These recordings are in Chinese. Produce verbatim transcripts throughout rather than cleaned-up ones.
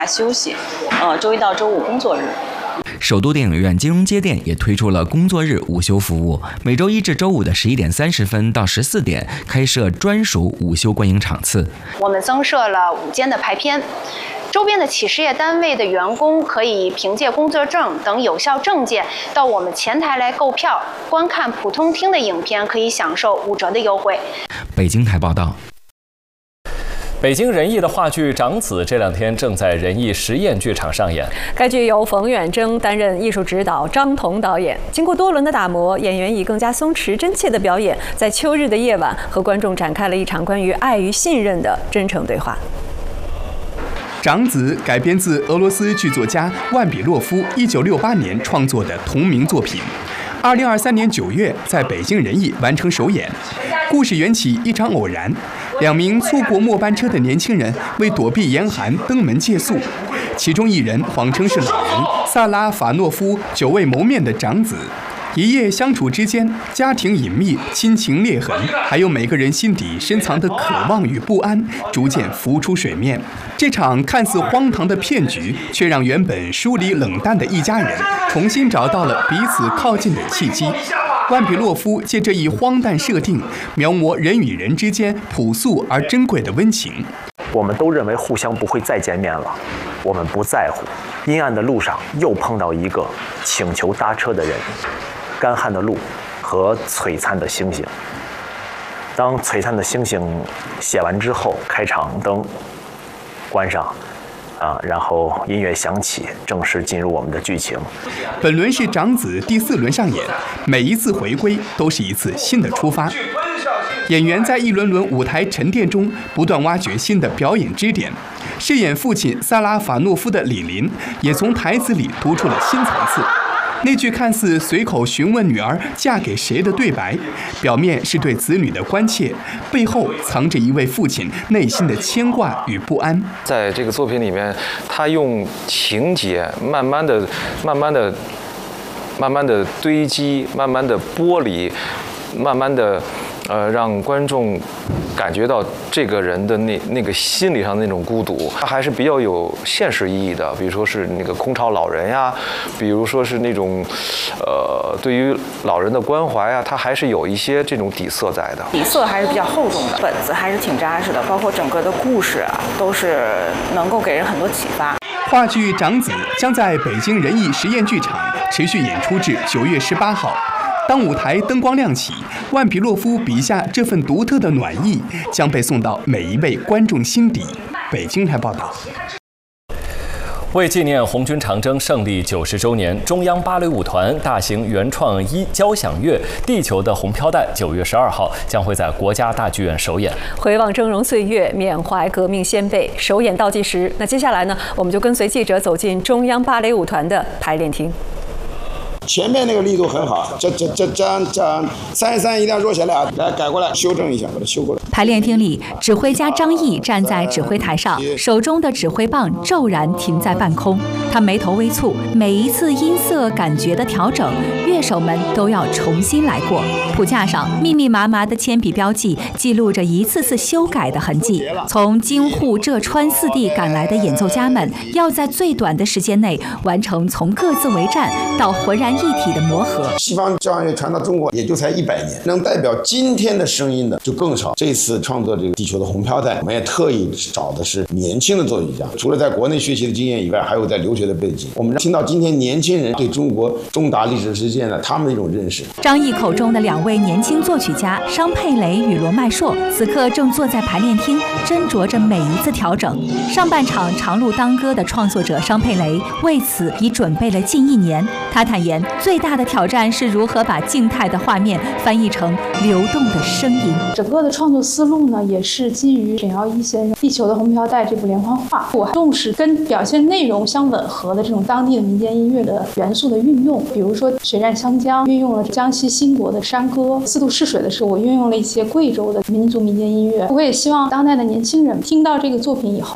休息，呃，周一到周五工作日。 首都电影院金融街店也推出了工作日午休服务，每周一至周五的十一点三十分到十四点开设专属午休观影场次。 我们增设了午间的排片。周边的企事业单位的员工可以凭借工作证等有效证件到我们前台来购票，观看普通厅的影片可以享受五折的优惠。 北京台报道。 北京人艺的话剧《长子》这两天正在人艺实验剧场上演。 该剧由冯远征担任艺术指导，张彤导演。经过多轮的打磨，演员以更加松弛真切的表演，在秋日的夜晚和观众展开了一场关于爱与信任的真诚对话。 长子改编自俄罗斯剧作家万比洛夫一九六八年创作的同名作品，二零二三年九月在北京人艺完成首演。故事缘起一场偶然，两名错过末班车的年轻人为躲避严寒登门借宿，其中一人谎称是老人萨拉法诺夫久未谋面的长子。一夜相处之间，家庭隐秘、亲情裂痕，还有每个人心底深藏的渴望与不安，逐渐浮出水面。这场看似荒唐的骗局，却让原本疏离冷淡的一家人重新找到了彼此靠近的契机。万比洛夫借着以荒诞设定，描摹人与人之间朴素而珍贵的温情。 我们都认为互相不会再见面了，我们不在乎。阴暗的路上又碰到一个请求搭车的人。干旱的路和璀璨的星星。当璀璨的星星写完之后，开场灯关上，啊，然后音乐响起，正式进入我们的剧情。 本轮是长子第四轮上演，每一次回归都是一次新的出发。演员在一轮轮舞台沉淀中不断挖掘新的表演支点。饰演父亲萨拉法诺夫的李林也从台词里读出了新层次。那句看似随口询问女儿嫁给谁的对白，表面是对子女的关切，背后藏着一位父亲内心的牵挂与不安。 在这个作品里面，他用情节慢慢的、慢慢的、慢慢的堆积，慢慢的剥离，慢慢的。呃，让观众感觉到这个人的那那个心理上的那种孤独，他还是比较有现实意义的。比如说是那个空巢老人呀，比如说是那种，呃，对于老人的关怀啊，他还是有一些这种底色在的。 底色还是比较厚重的，本子还是挺扎实的，包括整个的故事啊，都是能够给人很多启发。 话剧《长子》将在北京人艺实验剧场持续演出至九月十八号。当舞台灯光亮起，万比洛夫笔下这份独特的暖意将被送到每一位观众心底。北京台报道。 为纪念红军长征胜利九十周年，中央芭蕾舞团大型原创一交响乐《地球的红飘带》九月十二号将会在国家大剧院首演。 回望峥嵘岁月，缅怀革命先辈，首演倒计时。那接下来呢，我们就跟随记者走进中央芭蕾舞团的排练厅。 前面那个力度很好，这这这这样这样，三十三一定要弱下来啊！来改过来，修正一下，把它修过来。 排练厅里，指挥家张毅站在指挥台上，手中的指挥棒骤然停在半空。他眉头微蹙，每一次音色感觉的调整，乐手们都要重新来过。谱架上密密麻麻的铅笔标记，记录着一次次修改的痕迹。从京沪浙川四地赶来的演奏家们，要在最短的时间内完成从各自为战到浑然一体的磨合。 西方交响乐传到中国也就才一百年，能代表今天的声音的就更少。这次创作这个《地球的红飘带》，我们也特意找的是年轻的作曲家，除了在国内学习的经验以外，还有在留学的背景。我们听到今天年轻人对中国重大历史事件的他们的一种认识。 张毅口中的两位年轻作曲家商佩雷与罗麦硕，此刻正坐在排练厅斟酌着每一次调整。上半场《长路当歌》的创作者商佩雷为此已准备了近一年。他坦言，最大的挑战是如何把静态的画面翻译成流动的声音。 整个的创作思路呢，也是基于沈耀一先生《地球的红飘带》这部连环画。我重视跟表现内容相吻合的这种当地的民间音乐的元素的运用，比如说《水战湘江》运用了江西兴国的山歌，《四渡试水》的时候我运用了一些贵州的民族民间音乐。我也希望当代的年轻人听到这个作品以后，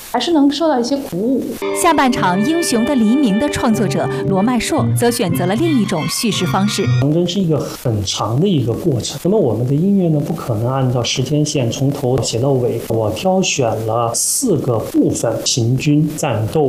还是能受到一些鼓舞。 下半场《英雄的黎明》的创作者罗迈硕则选择了另一种叙事方式。 长征是一个很长的一个过程，那么我们的音乐呢，不可能按照时间线从头写到尾。我挑选了四个部分：行军、战斗、